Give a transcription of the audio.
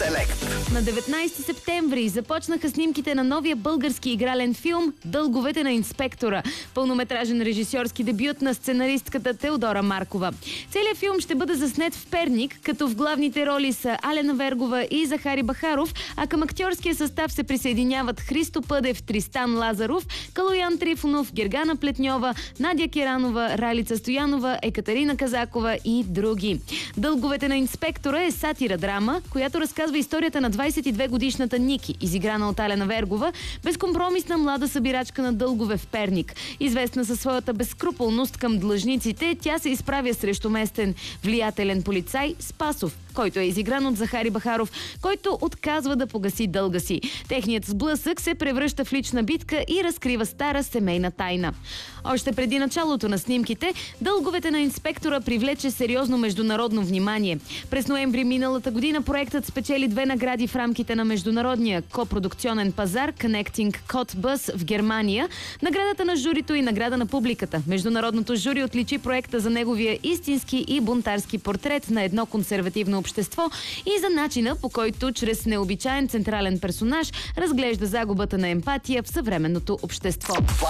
Селект. На 19 септември започнаха снимките на новия български игрален филм «Дълговете на инспектора». Пълнометражен режисьорски дебют на сценаристката Теодора Маркова. Целият филм ще бъде заснет в Перник, като в главните роли са Алена Вергова и Захари Бахаров, а към актьорския състав се присъединяват Христо Пъдев, Тристан Лазаров, Калоян Трифонов, Гергана Плетньова, Надя Керанова, Ралица Стоянова, Екатерина Казакова и други. «Дълговете на инспектора» е сатира-драма, която разказва историята на 22-годишната Ники, изиграна от Алена Вергова, безкомпромисна млада събирачка на дългове в Перник. Известна със своята безскрупулност към длъжниците, тя се изправя срещу местен влиятелен полицай Спасов, който е изигран от Захари Бахаров, който отказва да погаси дълга си. Техният сблъсък се превръща в лична битка и разкрива стара семейна тайна. Още преди началото на снимките, «Дълговете на инспектора» привлече сериозно международно внимание. През ноември миналата година проектът спечели 2 награди в рамките на международния копродукционен пазар Connecting Cod Bus в Германия, наградата на журито и награда на публиката. Международното жури отличи проекта за неговия истински и бунтарски портрет на едно консервативно общество и за начина, по който чрез необичаен централен персонаж разглежда загубата на емпатия в съвременното общество.